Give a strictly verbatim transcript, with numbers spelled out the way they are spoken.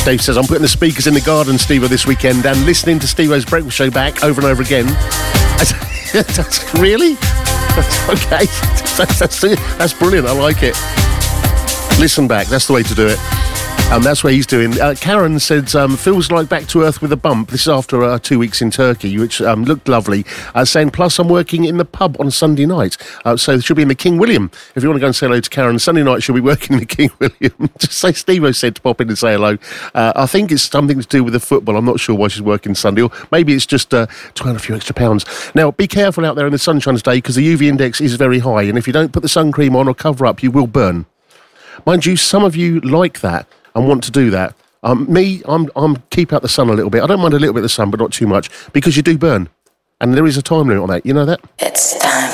Dave says, I'm putting the speakers in the garden, Steve-O, this weekend and listening to Steve-O's breakfast show back over and over again. That's, really? That's okay. That's, that's, that's brilliant. I like it. Listen back. That's the way to do it. Um, that's what he's doing. Uh, Karen said, um, feels like back to earth with a bump. This is after uh, two weeks in Turkey, which um, looked lovely. Uh, saying, plus I'm working in the pub on Sunday night. Uh, so she'll be in the King William. If you want to go and say hello to Karen, Sunday night she'll be working in the King William. Just say Steve-O said to pop in and say hello. Uh, I think it's something to do with the football. I'm not sure why she's working Sunday. Or maybe it's just uh, to earn a few extra pounds. Now, be careful out there in the sunshine today because the U V index is very high. And if you don't put the sun cream on or cover up, you will burn. Mind you, some of you like that and want to do that. Um, me, I'm I'm keep out the sun a little bit. I don't mind a little bit of the sun, but not too much, because you do burn. And there is a time limit on that. You know that? It's time